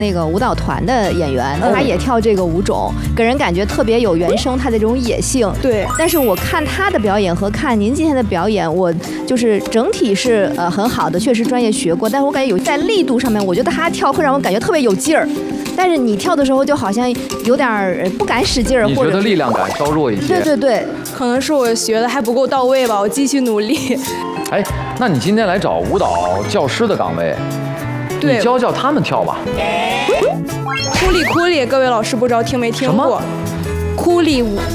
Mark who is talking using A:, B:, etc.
A: 那个舞蹈团的演员，他也跳这个舞种，给人感觉特别有原声，他的这种野性。
B: 对。
A: 但是我看他的表演和看您今天的表演，我就是整体是很好的，确实专业学过，但是我感觉有在力度上面，我觉得他跳会让我感觉特别有劲儿。但是你跳的时候就好像有点不敢使劲儿，
C: 你觉得力量感稍弱一些？
A: 对对对，
B: 可能是我学的还不够到位吧，我继续努力。
C: 哎，那你今天来找舞蹈教师的岗位，
B: 对，
C: 你教教他们跳吧。
B: 库里，各位老师不知道听没听过？库里舞。